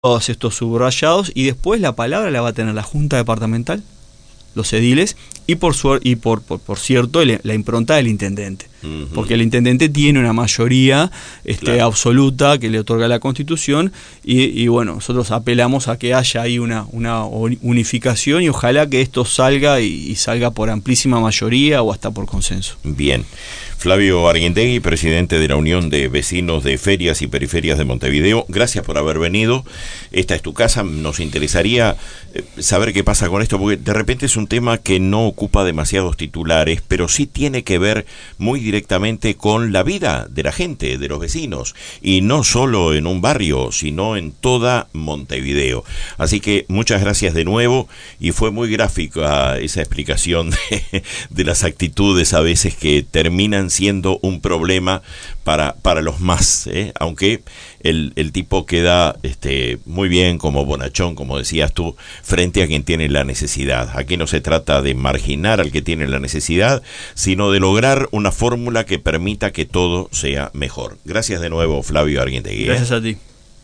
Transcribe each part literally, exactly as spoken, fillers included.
todos estos subrayados, y después la palabra la va a tener la Junta Departamental, los ediles, y por su, y por, por, por cierto el, la impronta del intendente, uh-huh. porque el intendente tiene una mayoría este, claro. absoluta que le otorga la Constitución, y, y bueno, nosotros apelamos a que haya ahí una, una unificación, y ojalá que esto salga y, y salga por amplísima mayoría o hasta por consenso. Bien. Flavio Arguindegui, presidente de la Unión de Vecinos de Ferias y Periferias de Montevideo, gracias por haber venido. Esta es tu casa. Nos interesaría saber qué pasa con esto, porque de repente es un tema que no ocupa demasiados titulares, pero sí tiene que ver muy directamente con la vida de la gente, de los vecinos, y no solo en un barrio, sino en toda Montevideo. Así que muchas gracias de nuevo, y fue muy gráfica esa explicación de, de las actitudes a veces que terminan siendo un problema para, para los más, ¿eh? aunque el, el tipo queda este, muy bien como bonachón, como decías tú, frente a quien tiene la necesidad. Aquí no se trata de marginar al que tiene la necesidad, sino de lograr una fórmula que permita que todo sea mejor. Gracias de nuevo, Flavio Arguindegui. Gracias a ti.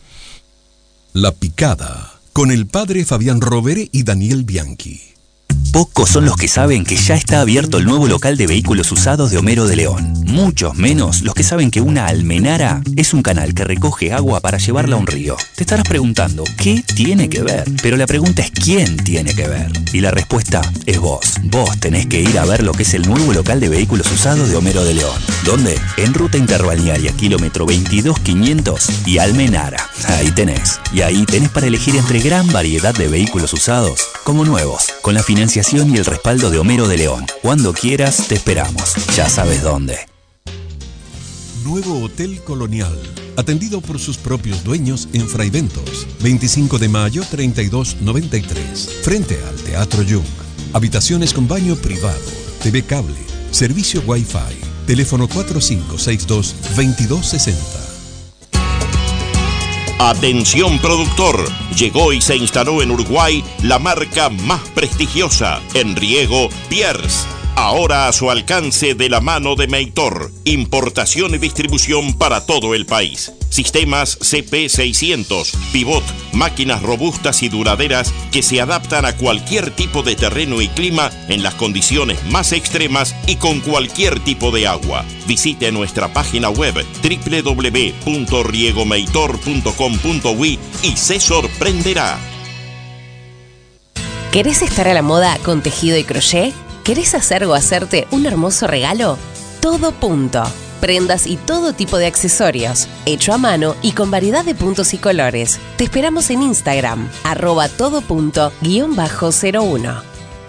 La Picada, con el padre Fabián Rovere y Daniel Bianchi. Pocos son los que saben que ya está abierto el nuevo local de vehículos usados de Homero de León. Muchos menos los que saben que una almenara es un canal que recoge agua para llevarla a un río. Te estarás preguntando, ¿qué tiene que ver? Pero la pregunta es ¿quién tiene que ver? Y la respuesta es vos. Vos tenés que ir a ver lo que es el nuevo local de vehículos usados de Homero de León. ¿Dónde? En Ruta Interbalnearia, kilómetro veintidós quinientos y Almenara. Ahí tenés. Y ahí tenés para elegir entre gran variedad de vehículos usados como nuevos, con la financiación y el respaldo de Homero de León. Cuando quieras, te esperamos. Ya sabes dónde. Nuevo Hotel Colonial, atendido por sus propios dueños en Fraiventos, veinticinco de mayo treinta y dos noventa y tres, frente al Teatro Jung. Habitaciones con baño privado, T V cable, servicio Wi-Fi, teléfono cuatro cinco seis dos, veintidós sesenta. Atención productor, llegó y se instaló en Uruguay la marca más prestigiosa en riego, Pierce. Ahora a su alcance de la mano de Meitor. Importación y distribución para todo el país. Sistemas C P seiscientos, pivot, máquinas robustas y duraderas que se adaptan a cualquier tipo de terreno y clima en las condiciones más extremas y con cualquier tipo de agua. Visite nuestra página web doble u doble u doble u punto riegomeitor punto com punto uy y se sorprenderá. ¿Querés estar a la moda con tejido y crochet? ¿Querés hacer o hacerte un hermoso regalo? Todo Punto. Prendas y todo tipo de accesorios, hecho a mano y con variedad de puntos y colores. Te esperamos en Instagram, arroba todo punto guión bajo cero uno.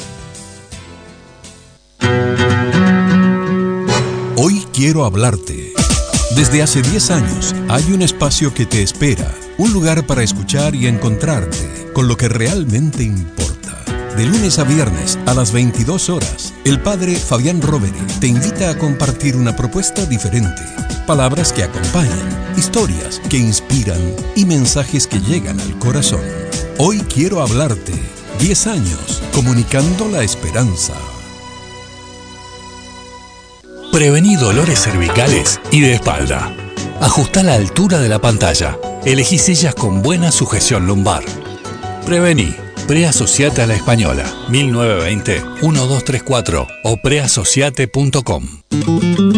Hoy quiero hablarte. Desde hace diez años hay un espacio que te espera, un lugar para escuchar y encontrarte con lo que realmente importa. De lunes a viernes a las veintidós horas, el padre Fabián Rovere te invita a compartir una propuesta diferente. Palabras que acompañan, historias que inspiran y mensajes que llegan al corazón. Hoy quiero hablarte. diez años comunicando la esperanza. Prevení dolores cervicales y de espalda. Ajustá la altura de la pantalla. Elegí sillas con buena sujeción lumbar. Prevení. Preasociate a la Española, mil novecientos veinte, uno dos tres cuatro o preasociate punto com.